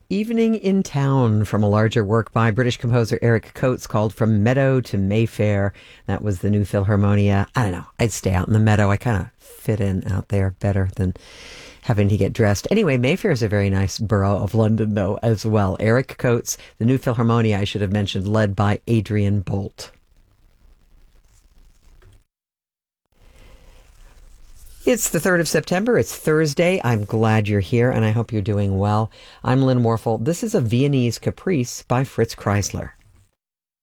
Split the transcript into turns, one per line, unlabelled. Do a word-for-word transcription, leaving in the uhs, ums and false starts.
Evening in Town from a larger work by British composer Eric Coates called From Meadow to Mayfair. That was the new Philharmonia. I don't know. I'd stay out in the meadow. I kind of fit in out there better than having to get dressed. Anyway, Mayfair is a very nice borough of London, though, as well. Eric Coates, the new Philharmonia, I should have mentioned, led by Adrian Bolt. It's the third of September. It's Thursday. I'm glad you're here, and I hope you're doing well. I'm Lynn Morphel. This is a Viennese Caprice by Fritz Kreisler.